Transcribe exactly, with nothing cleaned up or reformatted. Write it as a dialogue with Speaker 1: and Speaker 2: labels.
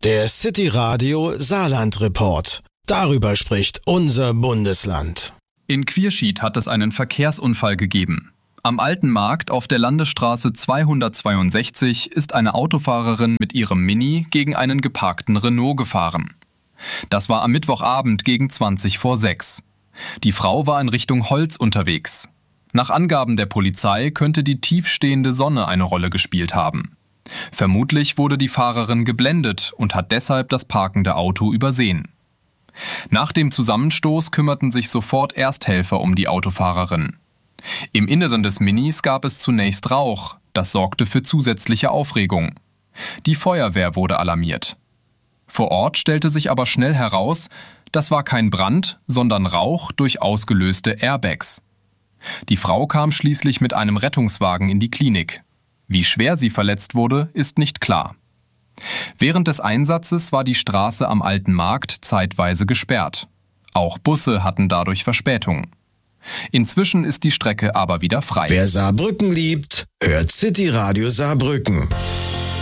Speaker 1: Der City Radio Saarland Report. Darüber spricht unser Bundesland.
Speaker 2: In Quierschied hat es einen Verkehrsunfall gegeben. Am Alten Markt auf der Landesstraße zweihundertzweiundsechzig ist eine Autofahrerin mit ihrem Mini gegen einen geparkten Renault gefahren. Das war am Mittwochabend gegen zwanzig vor sechs. Die Frau war in Richtung Holz unterwegs. Nach Angaben der Polizei könnte die tiefstehende Sonne eine Rolle gespielt haben. Vermutlich wurde die Fahrerin geblendet und hat deshalb das parkende Auto übersehen. Nach dem Zusammenstoß kümmerten sich sofort Ersthelfer um die Autofahrerin. Im Inneren des Minis gab es zunächst Rauch, das sorgte für zusätzliche Aufregung. Die Feuerwehr wurde alarmiert. Vor Ort stellte sich aber schnell heraus, das war kein Brand, sondern Rauch durch ausgelöste Airbags. Die Frau kam schließlich mit einem Rettungswagen in die Klinik. Wie schwer sie verletzt wurde, ist nicht klar. Während des Einsatzes war die Straße am Alten Markt zeitweise gesperrt. Auch Busse hatten dadurch Verspätung. Inzwischen ist die Strecke aber wieder frei.
Speaker 1: Wer Saarbrücken liebt, hört City Radio Saarbrücken.